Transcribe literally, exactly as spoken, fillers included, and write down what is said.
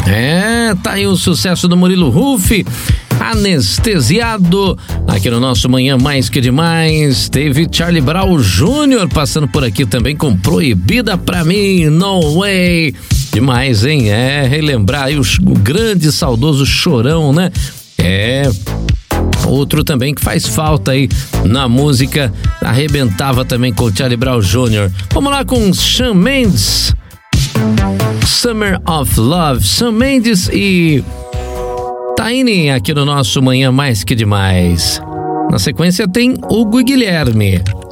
É, tá aí o sucesso do Murilo Huff, Anestesiado, aqui no nosso Manhã Mais Que Demais. Teve Charlie Brown Júnior passando por aqui também com Proibida Pra Mim, No Way. Demais, hein? É, relembrar aí o, o grande saudoso Chorão, né? É... Outro também que faz falta aí na música, arrebentava também com o Charlie Brown Júnior Vamos lá com Shawn Mendes, Summer of Love, Shawn Mendes e Tainy aqui no nosso Manhã Mais Que Demais. Na sequência tem Hugo e Guilherme,